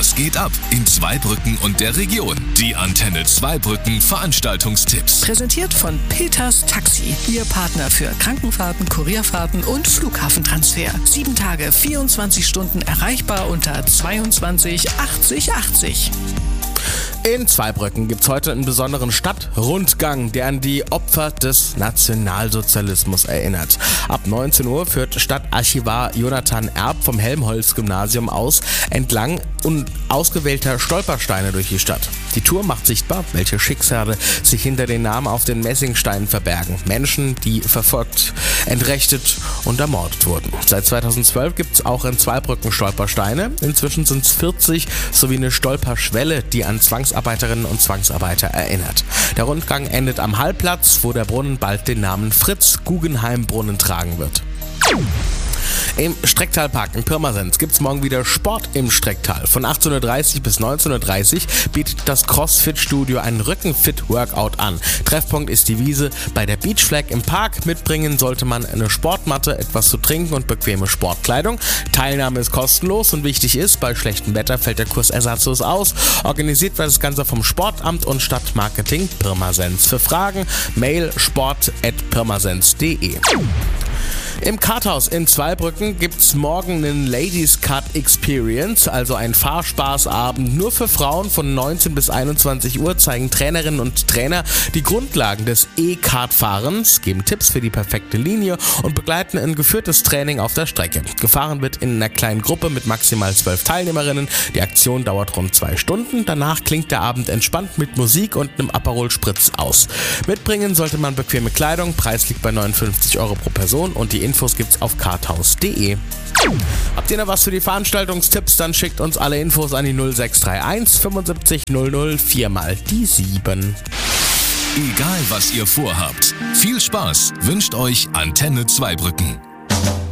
Was geht ab in Zweibrücken und der Region? Die Antenne Zweibrücken Veranstaltungstipps. Präsentiert von Peters Taxi, Ihr Partner für Krankenfahrten, Kurierfahrten und Flughafentransfer. 7 Tage, 24 Stunden erreichbar unter 22 80 80. In Zweibrücken gibt's heute einen besonderen Stadtrundgang, der an die Opfer des Nationalsozialismus erinnert. Ab 19 Uhr führt Stadtarchivar Jonathan Erb vom Helmholtz-Gymnasium aus entlang ausgewählter Stolpersteine durch die Stadt. Die Tour macht sichtbar, welche Schicksale sich hinter den Namen auf den Messingsteinen verbergen. Menschen, die verfolgt, entrechtet und ermordet wurden. Seit 2012 gibt's auch in Zweibrücken Stolpersteine. Inzwischen sind's 40 sowie eine Stolperschwelle, die an Zwangsarbeiterinnen und Zwangsarbeiter erinnert. Der Rundgang endet am Hallplatz, wo der Brunnen bald den Namen Fritz-Guggenheim-Brunnen tragen wird. Im Strecktalpark in Pirmasens gibt's morgen wieder Sport im Strecktal. Von 18:30 bis 19:30 bietet das CrossFit-Studio einen Rücken-Fit-Workout an. Treffpunkt ist die Wiese bei der Beach Flag im Park. Mitbringen sollte man eine Sportmatte, etwas zu trinken und bequeme Sportkleidung. Teilnahme ist kostenlos und wichtig ist, bei schlechtem Wetter fällt der Kurs ersatzlos aus. Organisiert wird das Ganze vom Sportamt und Stadtmarketing Pirmasens. Für Fragen Mail sport@pirmasens.de. Im Karthaus in Zweibrücken gibt's morgen einen Ladies Kart Experience, also ein Fahrspaßabend nur für Frauen. Von 19 bis 21 Uhr zeigen Trainerinnen und Trainer die Grundlagen des E-Kart-Fahrens, geben Tipps für die perfekte Linie und begleiten ein geführtes Training auf der Strecke. Gefahren wird in einer kleinen Gruppe mit maximal 12 Teilnehmerinnen. Die Aktion dauert rund 2 Stunden. Danach klingt der Abend entspannt mit Musik und einem Aperol Spritz aus. Mitbringen sollte man bequeme Kleidung. Preis liegt bei 59 € pro Person und die Infos gibt's auf karthaus.de. Habt ihr noch was für die Veranstaltungstipps? Dann schickt uns alle Infos an die 0631 75 00 4 mal die 7. Egal was ihr vorhabt, viel Spaß wünscht euch Antenne Zweibrücken.